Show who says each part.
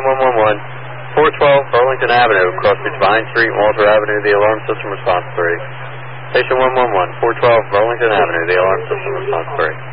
Speaker 1: 111, 412 Burlington Avenue, crossbridge Vine Street, Walter Avenue, the alarm system response 3. Station 111, 412 Burlington Avenue, the alarm system response 3.